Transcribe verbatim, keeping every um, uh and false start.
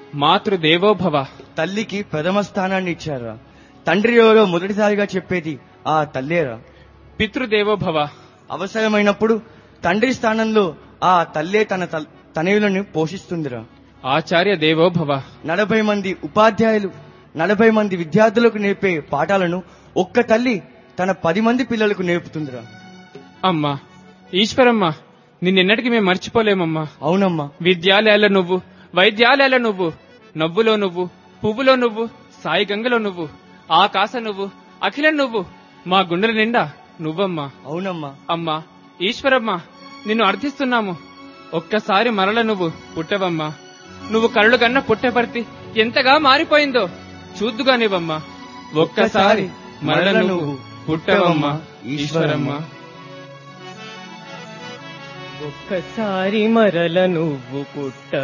మాతృదేవోభవ. తల్లికి ప్రథమ స్థానాన్ని ఇచ్చారా. తండ్రి ఎవరో మొదటిసారిగా చెప్పేది ఆ తల్లేరా. పితృదేవోభవ. అవసరమైనప్పుడు తండ్రి స్థానంలో ఆ తల్లే తన తనయులను పోషిస్తుందిరా. ఆచార్య దేవోభవ. నలభై మంది ఉపాధ్యాయులు నలభై మంది విద్యార్థులకు నేర్పే పాఠాలను ఒక్క తల్లి తన పది మంది పిల్లలకు నేర్పుతుందిరా. అమ్మా ఈశ్వరమ్మ, నిన్నెన్నటికి మేము మర్చిపోలేమమ్మా. అవునమ్మా. విద్యాలయాల్లో నువ్వు, వైద్యాలయాల్లో నువ్వు, నవ్వులో నువ్వు, పువ్వులో నువ్వు, సాయి గంగలో నువ్వు, ఆకాశ నువ్వు, అఖిలం నువ్వు, మా గుండెల నిండా నువ్వమ్మా. అవునమ్మా. అమ్మా ఈశ్వరమ్మ, నిన్ను అర్థిస్తున్నాము. ఒక్కసారి మరల నువ్వు పుట్టవమ్మా. నువ్వు కళ్ళు గన్న పుట్టపర్తి ఎంతగా మారిపోయిందో చూద్దుగానివమ్మా. ఒక్కసారి మరల నువ్వు పుట్టవమ్మా ఈశ్వరమ్మ. ఒక్కసారి మరల నువ్వు పుట్ట